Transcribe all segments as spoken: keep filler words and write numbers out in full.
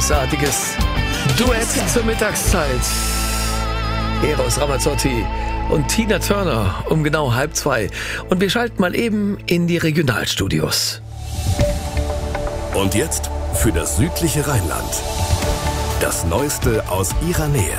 großartiges Duett zur Mittagszeit. Eros Ramazzotti und Tina Turner um genau halb zwei. Und wir schalten mal eben in die Regionalstudios. Und jetzt für das südliche Rheinland. Das Neueste aus ihrer Nähe.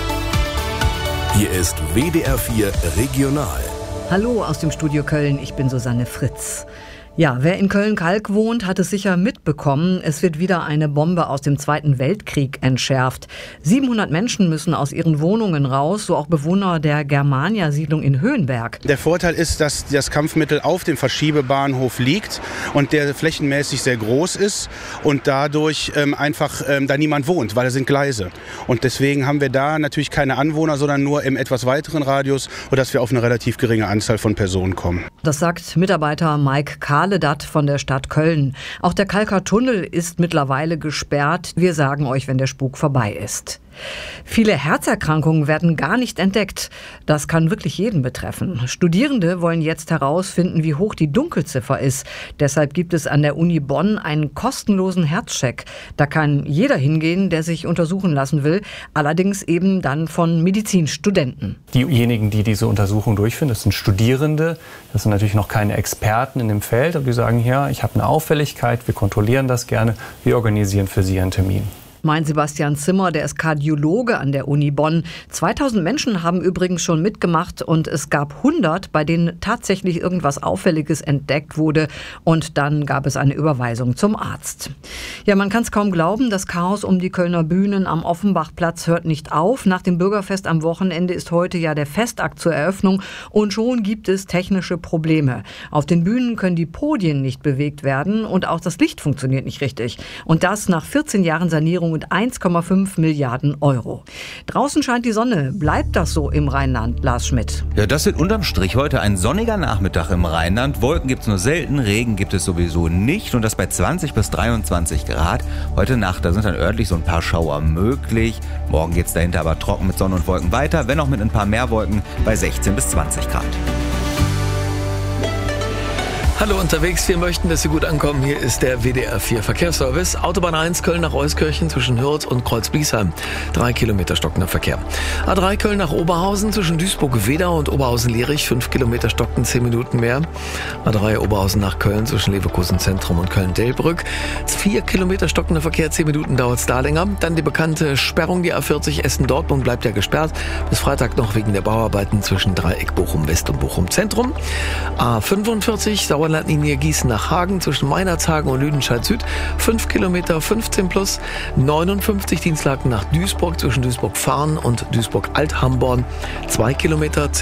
Hier ist W D R vier Regional. Hallo aus dem Studio Köln, ich bin Susanne Fritz. Ja, wer in Köln-Kalk wohnt, hat es sicher mitbekommen. Es wird wieder eine Bombe aus dem Zweiten Weltkrieg entschärft. siebenhundert Menschen müssen aus ihren Wohnungen raus, so auch Bewohner der Germania-Siedlung in Höhenberg. Der Vorteil ist, dass das Kampfmittel auf dem Verschiebebahnhof liegt und der flächenmäßig sehr groß ist und dadurch ähm, einfach ähm, da niemand wohnt, weil da sind Gleise. Und deswegen haben wir da natürlich keine Anwohner, sondern nur im etwas weiteren Radius, sodass wir auf eine relativ geringe Anzahl von Personen kommen. Das sagt Mitarbeiter Mike Kahledat von der Stadt Köln. Auch der Kalker Tunnel ist mittlerweile gesperrt. Wir sagen euch, wenn der Spuk vorbei ist. Viele Herzerkrankungen werden gar nicht entdeckt. Das kann wirklich jeden betreffen. Studierende wollen jetzt herausfinden, wie hoch die Dunkelziffer ist. Deshalb gibt es an der Uni Bonn einen kostenlosen Herzcheck. Da kann jeder hingehen, der sich untersuchen lassen will, allerdings eben dann von Medizinstudenten. Diejenigen, die diese Untersuchung durchführen, das sind Studierende. Das sind natürlich noch keine Experten in dem Feld. Aber die sagen, ja, ich habe eine Auffälligkeit, wir kontrollieren das gerne, wir organisieren für Sie einen Termin. Mein Sebastian Zimmer, der ist Kardiologe an der Uni Bonn. zweitausend Menschen haben übrigens schon mitgemacht und es gab hundert, bei denen tatsächlich irgendwas Auffälliges entdeckt wurde und dann gab es eine Überweisung zum Arzt. Ja, man kann es kaum glauben, das Chaos um die Kölner Bühnen am Offenbachplatz hört nicht auf. Nach dem Bürgerfest am Wochenende ist heute ja der Festakt zur Eröffnung und schon gibt es technische Probleme. Auf den Bühnen können die Podien nicht bewegt werden und auch das Licht funktioniert nicht richtig. Und das nach vierzehn Jahren Sanierung und eins Komma fünf Milliarden Euro. Draußen scheint die Sonne. Bleibt das so im Rheinland, Lars Schmidt? Ja, das wird unterm Strich heute ein sonniger Nachmittag im Rheinland. Wolken gibt es nur selten, Regen gibt es sowieso nicht und das bei zwanzig bis dreiundzwanzig Grad. Heute Nacht, da sind dann örtlich so ein paar Schauer möglich. Morgen geht es dahinter aber trocken mit Sonne und Wolken weiter, wenn auch mit ein paar mehr Wolken bei sechzehn bis zwanzig Grad. Hallo unterwegs, wir möchten, dass Sie gut ankommen. Hier ist der W D R vier Verkehrsservice. Autobahn eins Köln nach Euskirchen zwischen Hürth und Kreuz-Bliesheim. Drei Kilometer stockender Verkehr. A drei Köln nach Oberhausen zwischen Duisburg-Wedau und Oberhausen-Lierich. Fünf Kilometer stockten, zehn Minuten mehr. A drei Oberhausen nach Köln zwischen Leverkusen Zentrum und Köln-Delbrück. Vier Kilometer stockender Verkehr, zehn Minuten dauert es da länger. Dann die bekannte Sperrung, die A vierzig Essen-Dortmund bleibt ja gesperrt. Bis Freitag noch wegen der Bauarbeiten zwischen Dreieck Bochum-West und Bochum-Zentrum. A fünfundvierzig Sauerlandlinie Gießen nach Hagen zwischen Meinerzhagen und Lüdenscheid Süd. fünf Kilometer, fünfzehn plus. neunundfünfzig Dienstlaken nach Duisburg zwischen Duisburg-Farn und Duisburg-Alt-Hamborn. zwei Kilometer,